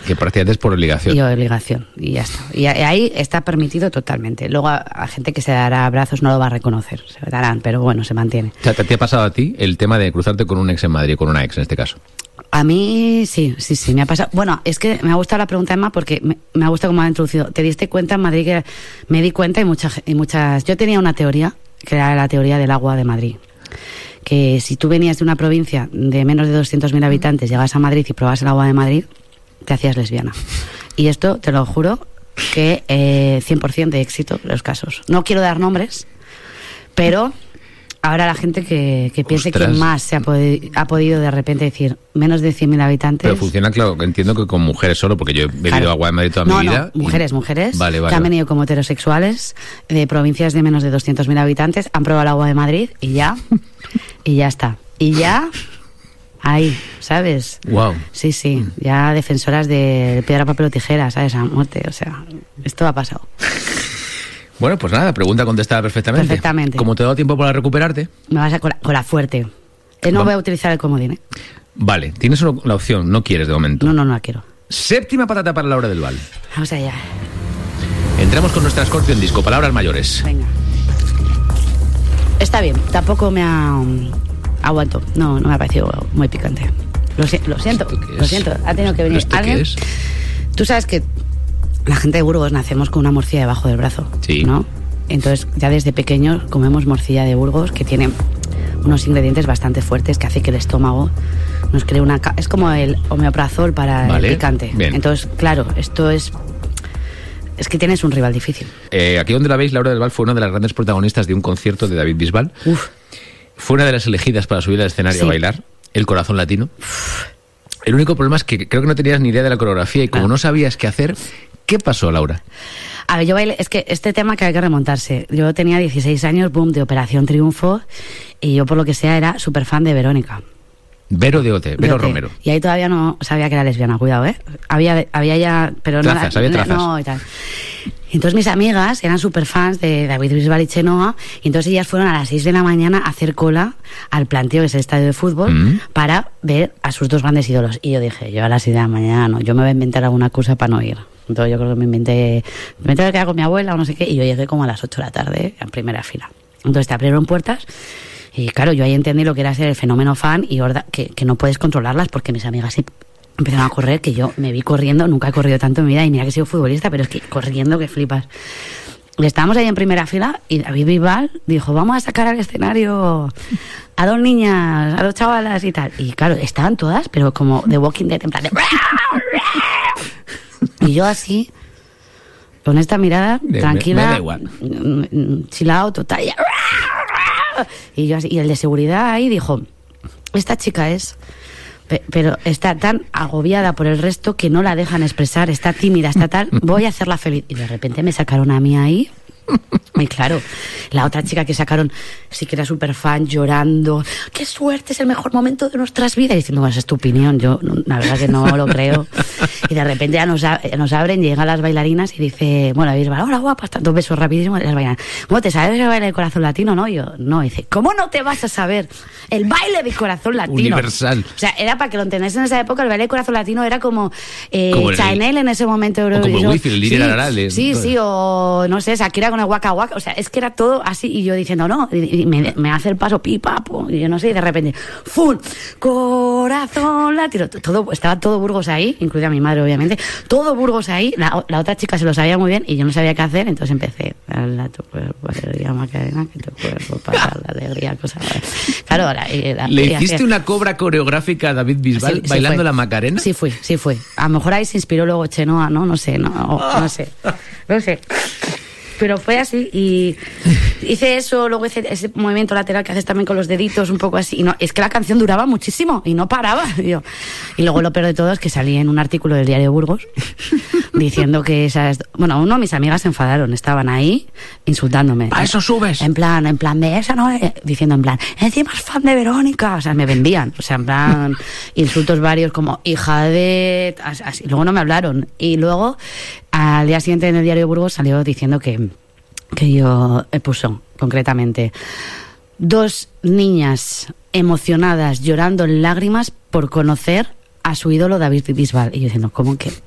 Que prácticamente es por obligación. Y obligación, y ya está. Y ahí está permitido totalmente. Luego a gente que se dará abrazos no lo va a reconocer, se darán, pero bueno, se mantiene. O sea, ¿te ha pasado a ti el tema de cruzarte con un ex en Madrid, con una ex en este caso? A mí sí, me ha pasado. Bueno, es que me ha gustado la pregunta, Emma, porque me ha gustado cómo ha introducido. ¿Te diste cuenta en Madrid que me di cuenta y muchas... Yo tenía una teoría, que era la teoría del agua de Madrid. Que si tú venías de una provincia de menos de 200.000 habitantes, llegabas a Madrid y probabas el agua de Madrid, te hacías lesbiana. Y esto, te lo juro, que 100% de éxito en los casos. No quiero dar nombres, pero... Ahora la gente que piense que más se ha podido de repente decir menos de 100.000 habitantes... Pero funciona, claro, entiendo que con mujeres solo, porque yo he bebido agua de Madrid toda mi vida. No, mujeres, vale, que han venido como heterosexuales de provincias de menos de 200.000 habitantes, han probado el agua de Madrid y ya está. Y ya... Ahí, ¿sabes? Wow. Sí, ya defensoras de piedra, papel o tijera, ¿sabes? A muerte, o sea, esto ha pasado. Bueno, pues nada, pregunta contestada perfectamente. Perfectamente. Como te he dado tiempo para recuperarte... Me vas a con la fuerte. No voy a utilizar el comodín, ¿eh? Vale, tienes la opción, no quieres de momento. No la quiero. Séptima patata para Laura del Val. Vamos allá. Entramos con nuestra Scorpion Disco, palabras mayores. Venga. Está bien, tampoco me ha... Aguanto, no me ha parecido muy picante. Lo siento, ha tenido que venir alguien. ¿Qué es? Tú sabes que la gente de Burgos nacemos con una morcilla debajo del brazo, sí, ¿no? Entonces ya desde pequeños comemos morcilla de Burgos, que tiene unos ingredientes bastante fuertes que hace que el estómago nos cree una... Es como el omeprazol para el picante. Bien. Entonces, claro, esto es que tienes un rival difícil. Aquí donde la veis, Laura del Val fue una de las grandes protagonistas de un concierto de David Bisbal. Fue una de las elegidas para subir al escenario a bailar, El Corazón Latino. El único problema es que creo que no tenías ni idea de la coreografía y como no sabías qué hacer, ¿qué pasó, Laura? A ver, yo bailé, es que este tema que hay que remontarse. Yo tenía 16 años, boom, de Operación Triunfo, y yo por lo que sea era súper fan de Verónica. Vero Romero. Y ahí todavía no sabía que era lesbiana, cuidado, ¿eh? Había ya, pero trazas, no... había trazas. No, y tal. Y entonces mis amigas eran súper fans de David Bisbal y Chenoa, y entonces ellas fueron a las 6 de la mañana a hacer cola al Planteo, que es el estadio de fútbol, para ver a sus dos grandes ídolos. Y yo dije, yo a las 6 de la mañana no, yo me voy a inventar alguna cosa para no ir. Entonces yo creo que me inventé que quedar con mi abuela o no sé qué, y yo llegué como a las 8 de la tarde en primera fila. Entonces te abrieron puertas y claro, yo ahí entendí lo que era ser el fenómeno fan y que no puedes controlarlas, porque mis amigas sí empezaron a correr, que yo me vi corriendo, nunca he corrido tanto en mi vida, y mira que he sido futbolista, pero es que corriendo que flipas. Y estábamos ahí en primera fila y David Bisbal dijo, vamos a sacar al escenario a dos niñas, a dos chavalas y tal. Y claro, estaban todas, pero como The Walking Dead, en plan de... Y yo así, con esta mirada tranquila, me da igual, chilao total, y yo así, y el de seguridad ahí dijo, esta chica pero está tan agobiada por el resto que no la dejan expresar, está tímida, está tal, voy a hacerla feliz. Y de repente me sacaron a mí ahí. Y claro, la otra chica que sacaron sí que era súper fan, llorando, qué suerte, es el mejor momento de nuestras vidas, y diciendo, bueno, esa es tu opinión, yo la verdad que no lo creo. Y de repente ya nos abren, llegan las bailarinas y dice, bueno, Bisbal, hola guapas, dos besos rapidísimos, y las bailarinas, ¿cómo te sabes que baila el Corazón Latino? No, yo, no, dice, ¿cómo no te vas a saber el baile del Corazón Latino? Universal. O sea, era para que lo entendáis en esa época, el baile del Corazón Latino era como Chanel en ese momento. O como el Wifi, el Lira Arales. Sí, o no sé, Shakira con el Waka Waka, o sea, es que era todo así, y yo diciendo, no, y me hace el paso, pi, papo, y yo no sé, y de repente, full, Corazón Latino, estaba todo Burgos ahí, incluida mi madre, obviamente, todo Burgos ahí, la otra chica se lo sabía muy bien, y yo no sabía qué hacer, entonces empecé, dale a tu cuerpo, alegría, Macarena, que tu cuerpo para la alegría, cosa. Claro, ¿le hiciste una cobra coreográfica a David Bisbal bailando la Macarena? Sí fui. A lo mejor ahí se inspiró luego Chenoa, ¿no? No sé. Pero fue así, y hice eso, luego hice ese movimiento lateral que haces también con los deditos, un poco así, y no, es que la canción duraba muchísimo y no paraba. Y luego lo peor de todo es que salí en un artículo del Diario de Burgos diciendo que mis amigas se enfadaron, estaban ahí insultándome. ¿A eso subes? En plan de esa, ¿no? Diciendo en plan, encima es fan de Verónica, o sea, me vendían, o sea, en plan, insultos varios como hija de... así. Luego no me hablaron, y luego al día siguiente en el Diario de Burgos salió diciendo que yo puso concretamente 2 niñas emocionadas llorando en lágrimas por conocer a su ídolo David Bisbal, y yo diciendo, ¿cómo que